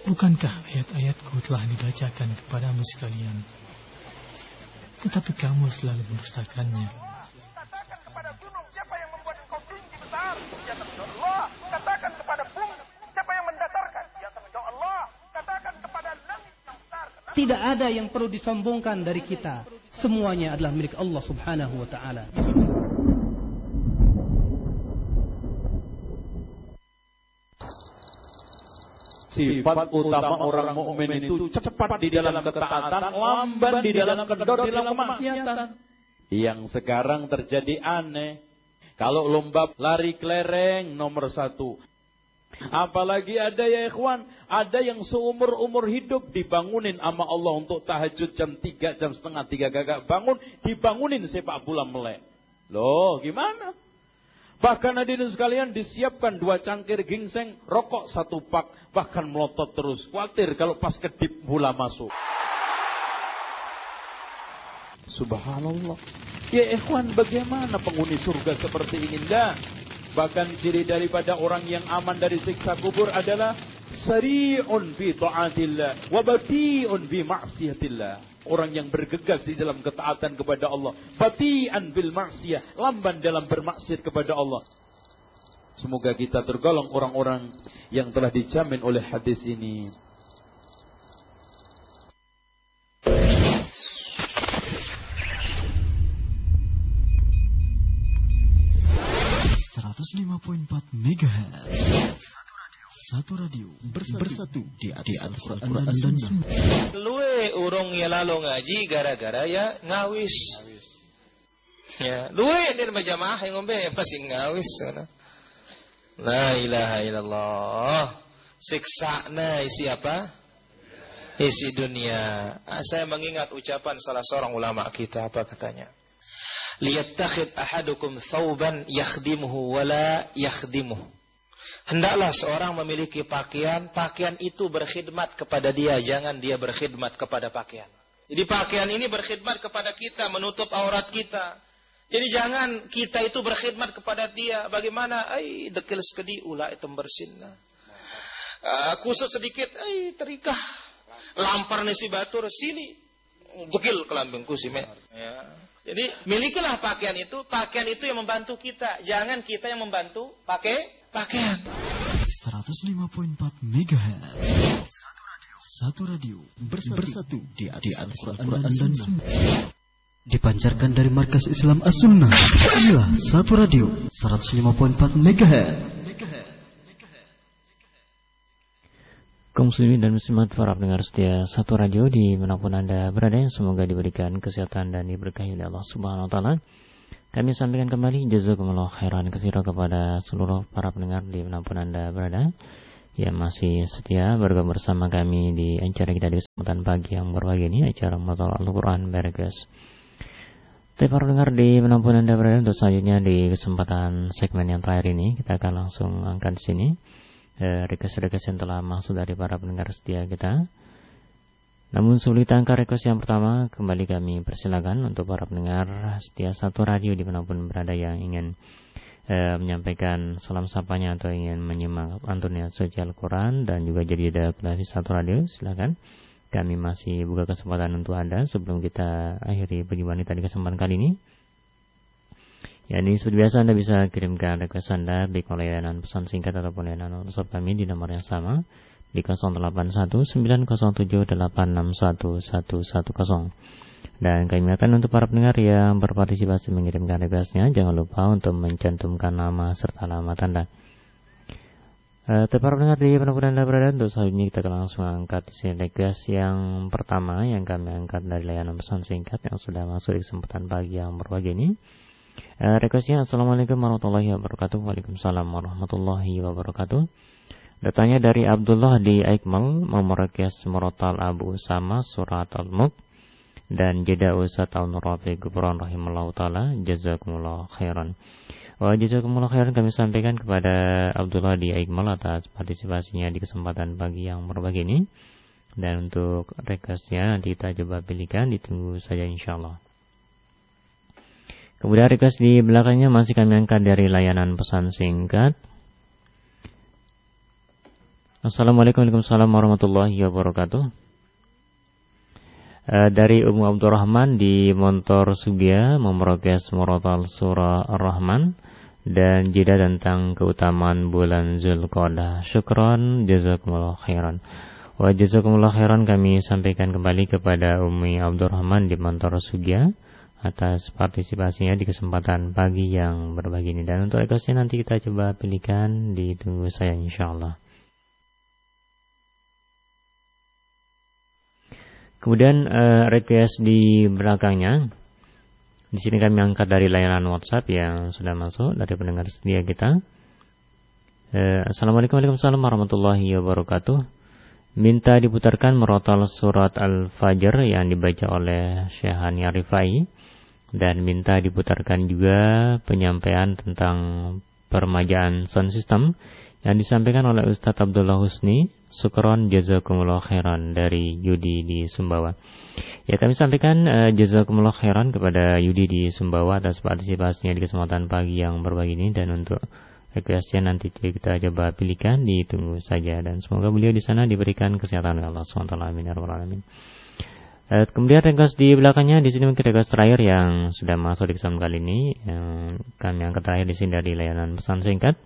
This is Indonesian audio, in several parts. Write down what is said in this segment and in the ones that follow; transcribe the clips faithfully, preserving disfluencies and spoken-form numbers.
Bukankah ayat-ayatku telah dibacakan kepadamu sekalian? Tetapi kamu selalu mendustakannya. Katakan kepada gunung, siapa yang membuat engkau tinggi besar? Dia tanggung jawab Allah. Katakan kepada bumi, siapa yang mendatarkan? Dia tanggung jawab Allah. Katakan kepada langit yang besar. Tidak ada yang perlu disombongkan dari kita. Semuanya adalah milik Allah Subhanahu wa taala. Sifat utama orang mukmin itu cepat di dalam ketaatan, lamban di dalam kendor, di dalam kemaksiatan. Yang sekarang terjadi aneh. Kalau lomba lari kelereng nomor satu. Apalagi ada ya ikhwan, ada yang seumur-umur hidup dibangunin sama Allah untuk tahajud jam tiga, jam setengah tiga gagak bangun, dibangunin sepak bola melek. Loh, gimana? Bahkan hadirin sekalian disiapkan dua cangkir ginseng, rokok satu pak, bahkan melotot terus. Khawatir kalau pas kedip bola masuk. Subhanallah. Ya ikhwan, bagaimana penghuni surga seperti ini? Dah. Bahkan ciri daripada orang yang aman dari siksa kubur adalah sari'un fi ta'atillah wa bati'un fi ma'siyatillah. Orang yang bergegas di dalam ketaatan kepada Allah, bati'an bil ma'siyah, lamban dalam bermaksiat kepada Allah. Semoga kita tergolong orang-orang yang telah dijamin oleh hadis ini. seratus lima koma empat megahertz. Satu radio bersatu, bersatu di atas Al-Quran dan Sunnah. Luwe urung ya lalu ngaji gara-gara ya ngawis. Ya, luwe dir berjamaah yang ngombe pasti ngawis. La ilaha illallah. Siksana isi apa? Isi dunia. Saya mengingat ucapan salah seorang ulama kita, apa katanya? Liyattakhid ahadukum thawban yakhdimuhu wala yakhdimuhu. Hendaklah seorang memiliki pakaian, pakaian itu berkhidmat kepada dia, jangan dia berkhidmat kepada pakaian. Jadi pakaian ini berkhidmat kepada kita, menutup aurat kita. Jadi jangan kita itu berkhidmat kepada dia. Bagaimana? Ay, dekil sekedi ulah itu bersinna. Uh, kusut sedikit, ay terikah. Lampar nasi batur sini. Dekil kelambingku sih, me. Ya. Jadi milikilah pakaian itu, pakaian itu yang membantu kita, jangan kita yang membantu pakai pakaian. seratus lima koma empat megahertz. Satu radio bersatu, bersatu di atas Al-Quran dan Sunnah. Dipancarkan dari Markas Islam As-Sunnah. Inilah satu radio seratus lima koma empat megahertz. Kaum muslimin dan muslimat, para pendengar setia satu radio di manapun Anda berada, yang semoga diberikan kesehatan dan diberkahi oleh Allah Subhanahu wa taala. Kami sampaikan kembali jazakumullah khairan katsira kepada seluruh para pendengar di manapun Anda berada yang masih setia bergabung bersama kami di acara kita di kesempatan pagi yang berbahagia ini, acara Mutalaah Al-Quran Barakah. Tapi para pendengar di manapun Anda berada, untuk selanjutnya di kesempatan segmen yang terakhir ini kita akan langsung angkat di sini request-request yang telah masuk dari para pendengar setia kita. Namun sebelum kita angkat request yang pertama, kembali kami persilakan untuk para pendengar setia satu radio dimanapun berada yang ingin eh, menyampaikan salam sapanya atau ingin menyimak lantunan suci Al-Quran dan juga jadi delegasi satu radio, silakan. Kami masih buka kesempatan untuk Anda sebelum kita akhiri perjumpaan kita di kesempatan kali ini. Ya, ini seperti biasa Anda bisa kirimkan request Anda baik melalui layanan pesan singkat ataupun layanan WhatsApp kami di nomor yang sama di nol delapan satu sembilan nol tujuh delapan enam satu satu satu nol. Dan kami ingatkan untuk para pendengar yang berpartisipasi mengirimkan requestnya, jangan lupa untuk mencantumkan nama serta alamat Anda. Uh, para pendengar di mana Anda berada, untuk selanjutnya kita akan langsung angkat di sini request yang pertama yang kami angkat dari layanan pesan singkat yang sudah masuk di kesempatan pagi yang berbahagia ini. Uh, requestnya Assalamualaikum warahmatullahi wabarakatuh. Waalaikumsalam warahmatullahi wabarakatuh. Datanya dari Abdullah di Aikmal, mau merequest Murattal Abu Usama surat Al-Mulk dan jeda Ustaz Al-Nur Rafi Gubron rahimallahu taala, jazakumullah khairan. Wa jazakumullah khairan kami sampaikan kepada Abdullah di Aikmal atas partisipasinya di kesempatan pagi yang berbahagia ini. Dan untuk requestnya nanti kita coba pilihkan, ditunggu saja insyaallah. Kemudian request di belakangnya masih kami angkat dari layanan pesan singkat. Assalamualaikum warahmatullahi wabarakatuh. Uh, dari Ummu Abdurrahman di Montor Sugia memprogres murotal surah Ar-Rahman dan jeda tentang keutamaan bulan Zulqa'dah. Syukron, jazakumullah khairan. Wa jazakumullah khairan kami sampaikan kembali kepada Ummi Abdurrahman di Montor Sugia atas partisipasinya di kesempatan pagi yang berbagi ini. Dan untuk requestnya nanti kita coba pilihkan, ditunggu saya insyaallah. Kemudian uh, request di belakangnya, di sini kami angkat dari layanan WhatsApp yang sudah masuk dari pendengar setia kita. Uh, Assalamualaikum warahmatullahi wabarakatuh. Minta diputarkan merotal surat Al-Fajr yang dibaca oleh Syekh Hani Arifai, dan minta diputarkan juga penyampaian tentang permajaan sound system yang disampaikan oleh Ustadz Abdullah Husni. Syukron, jazakumullah khairan dari Yudi di Sumbawa. Ya, kami sampaikan uh, jazakumullah khairan kepada Yudi di Sumbawa atas partisipasinya di kesempatan pagi yang berbagi ini, dan untuk requestnya nanti kita coba pilihkan, ditunggu saja, dan semoga beliau di sana diberikan kesehatan oleh Allah subhanahu wa taala. Amin ya rabbal alamin. Uh, kemudian request di belakangnya, di sini mungkin request terakhir yang sudah masuk di kesempatan kali ini, yang kami angkat terakhir di sini dari layanan pesan singkat.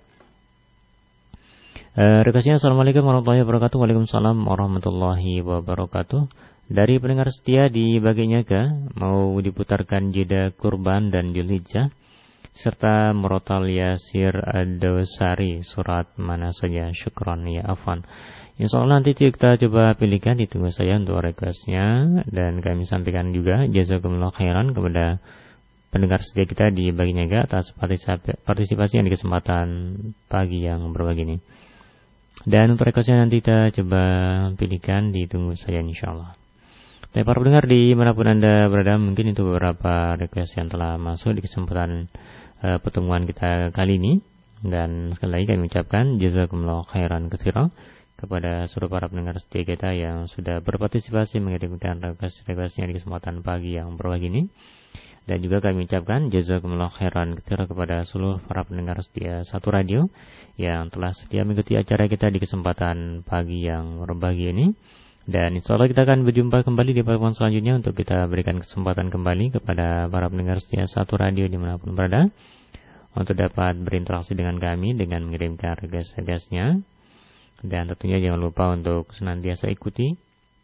Uh, requestnya Assalamualaikum warahmatullahi wabarakatuh. Waalaikumsalam warahmatullahi wabarakatuh. Dari pendengar setia di bagian Nyaga, mau diputarkan jeda kurban dan Dzulhijjah serta murotal Yasir Ad-Dawsari surat mana saja. Syukron ya afwan. Insyaallah nanti kita coba pilihkan, ditunggu saya untuk requestnya, dan kami sampaikan juga jazakumullah khairan kepada pendengar setia kita di bagian Nyaga atas partisipasi yang di kesempatan pagi yang berbagi ini. Dan untuk requestnya nanti kita coba pilihkan, ditunggu saja insyaallah. Tapi para pendengar di manapun Anda berada, mungkin itu beberapa request yang telah masuk di kesempatan uh, pertemuan kita kali ini. Dan sekali lagi kami ucapkan jazakumullah khairan katsiran kepada seluruh para pendengar setia kita yang sudah berpartisipasi mengirimkan request-requestnya di kesempatan pagi yang berbagi ini. Dan juga kami ucapkan jazakumullah khairan katsiran kepada seluruh para pendengar setia Satu Radio yang telah setia mengikuti acara kita di kesempatan pagi yang berbagi ini. Dan insyaallah kita akan berjumpa kembali di pertemuan selanjutnya untuk kita berikan kesempatan kembali kepada para pendengar setia Satu Radio dimanapun berada untuk dapat berinteraksi dengan kami dengan mengirimkan request-requestnya. Dan tentunya jangan lupa untuk senantiasa ikuti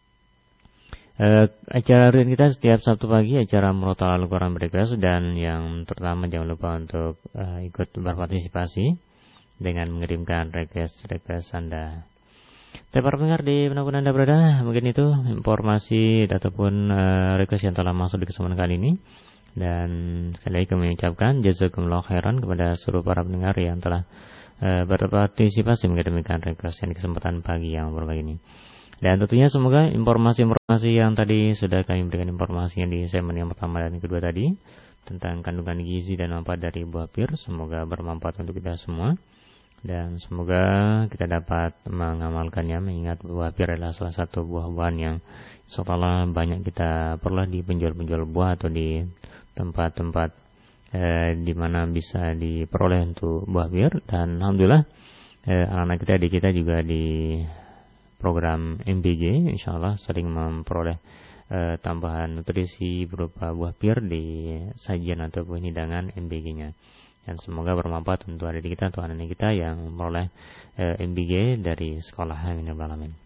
Uh, acara rutin kita setiap Sabtu pagi, acara Murotal Al-Quran Breakfast, dan yang terutama jangan lupa untuk uh, ikut berpartisipasi dengan mengirimkan request-request Anda. Tapi para pendengar di manapun Anda berada, mungkin itu informasi ataupun uh, request yang telah masuk di kesempatan kali ini. Dan sekali lagi kami ucapkan jazakumullah khairan kepada seluruh para pendengar yang telah uh, berpartisipasi mengirimkan request yang di kesempatan pagi yang berbagi ini. Dan tentunya semoga informasi-informasi yang tadi sudah kami berikan informasinya di segmen yang pertama dan kedua tadi tentang kandungan gizi dan manfaat dari buah pir, semoga bermanfaat untuk kita semua. Dan semoga kita dapat mengamalkannya, mengingat buah pir adalah salah satu buah-buahan yang insyaallah banyak kita perlu di penjual-penjual buah atau di tempat-tempat eh, di mana bisa diperoleh untuk buah pir. Dan alhamdulillah eh, anak-anak kita di kita juga di program M B G insyaallah sering memperoleh uh, tambahan nutrisi berupa buah pir di sajian ataupun hidangan M B G-nya. Dan semoga bermanfaat untuk adik kita atau anak-anak kita yang memperoleh uh, M B G dari sekolah. Amin ya rabbal alamin.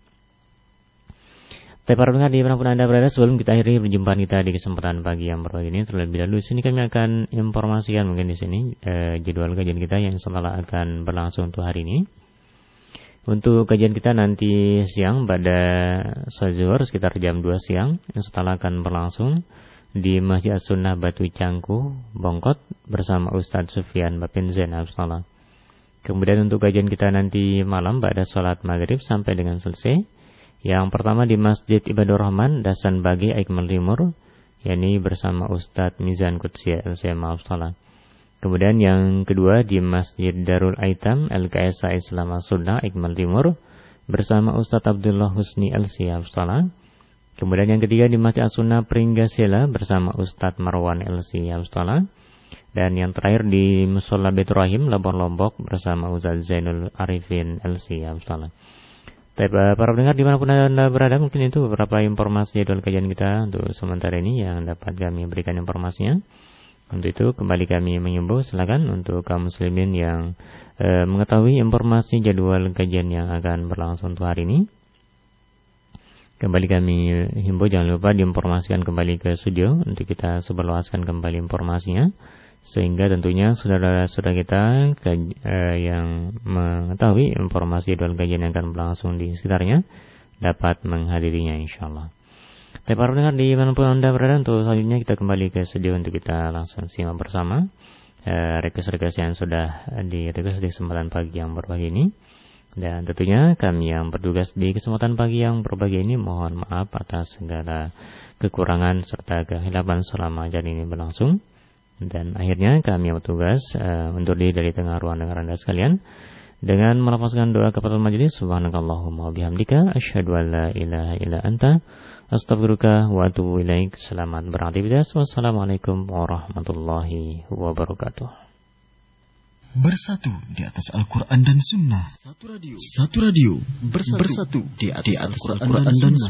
Tapi para pendengar di manapun Anda berada, sebelum kita akhiri perjumpaan kita di kesempatan pagi yang berbagi ini, terlebih dahulu di sini kami akan informasikan mungkin di sini uh, jadwal kajian kita yang insyaallah akan berlangsung untuk hari ini. Untuk kajian kita nanti siang pada sholat zuhur sekitar jam dua siang, yang setelah akan berlangsung di Masjid As-Sunnah Batu Cangkuh, Bongkot bersama Ustadz Sufyan Bapin Zain Abdullah. Kemudian untuk kajian kita nanti malam pada sholat maghrib sampai dengan selesai, yang pertama di Masjid Ibadur Rahman Dasan Bagi Aikmal Timur, yakni bersama Ustadz Mizan Qudsi L C M Abdullah. Kemudian yang kedua di Masjid Darul Aitam L K S A Islam As-Sunnah Ikmal Timur bersama Ustadz Abdullah Husni L C Abdullah. Kemudian yang ketiga di Masjid As-Sunnah Pringgasela bersama Ustadz Marwan L C Abdullah. Dan yang terakhir di Mushola Baitur Rahim Labuan Lombok bersama Ustadz Zainul Arifin L C Abdullah. Tapi para pendengar dimanapun Anda berada, mungkin itu beberapa informasi jadwal kajian kita untuk sementara ini yang dapat kami berikan informasinya. Untuk itu kembali kami mengimbau, silakan untuk kaum muslimin yang e, mengetahui informasi jadwal kajian yang akan berlangsung untuk hari ini. Kembali kami himbau jangan lupa diinformasikan kembali ke studio untuk kita sebarluaskan kembali informasinya, sehingga tentunya saudara-saudara kita e, yang mengetahui informasi jadwal kajian yang akan berlangsung di sekitarnya dapat menghadirinya insyaallah. Tapi para pendengar dimanapun Anda berada, untuk selanjutnya kita kembali ke studio untuk kita langsung simak bersama eh, request-request yang sudah di-request di kesempatan pagi yang berbagi ini. Dan tentunya kami yang bertugas di kesempatan pagi yang berbagi ini mohon maaf atas segala kekurangan serta kehilapan selama acara ini berlangsung. Dan akhirnya kami yang bertugas eh, undur diri dari tengah ruang dengar Anda sekalian dengan melafazkan doa kepada majelis. Subhanakallahumma wabihamdika asyhadu an la ilaha illa anta astaghfiruka wa atubu ilaik. Selamat beraktivitas. Wassalamualaikum warahmatullahi wabarakatuh. Bersatu di atas Al-Quran dan Sunnah. Satu radio. Satu radio. Bersatu, Bersatu di atas Al-Quran dan Sunnah.